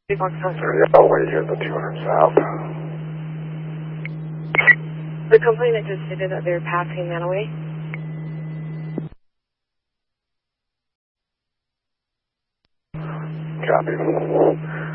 Yeah, I'll wait here at the 200 south. The company that just stated that they're passing Manaway. Copy.